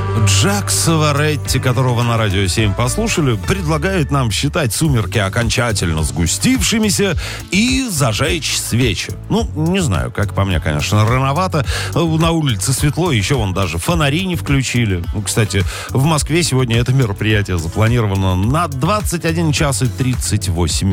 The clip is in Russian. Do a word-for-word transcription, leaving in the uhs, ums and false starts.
Джак Саваретти, которого на Радио семь послушали, предлагает нам считать сумерки окончательно сгустившимися и зажечь свечи. Ну, не знаю, как по мне, конечно, рановато. На улице светло, еще вон даже фонари не включили. Ну, кстати, в Москве сегодня это мероприятие запланировано на двадцать один час и тридцать восемь